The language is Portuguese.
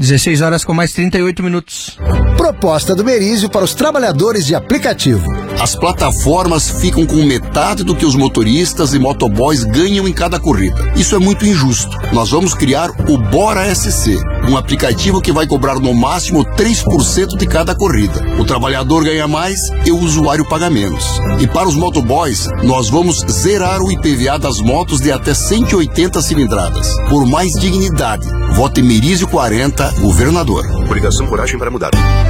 16 horas com mais 38 minutos. Proposta do Merizio para os trabalhadores de aplicativo. As plataformas ficam com metade do que os motoristas e motoboys ganham em cada corrida. Isso é muito injusto. Nós vamos criar o Bora SC, um aplicativo que vai cobrar no máximo 3% de cada corrida. O trabalhador ganha mais e o usuário paga menos. E para os motoboys, nós vamos zerar o IPVA das motos de até 180 cilindradas. Por mais dignidade, vote Merizio 40, governador. Coligação Coragem para Mudar.